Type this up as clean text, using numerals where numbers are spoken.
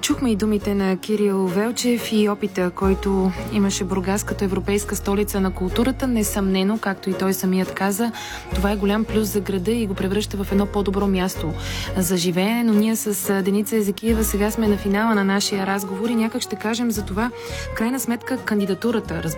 Чухме и думите на Кирил Велчев и опита, който имаше Бургас като европейска столица на културата. Несъмнено, както и той самият каза, това е голям плюс за града и го превръща в едно по-добро място за живеене. Но ние с Деница Езекиева сега сме на финала на нашия разговор и някак ще кажем за това, в крайна сметка, кандидатурата,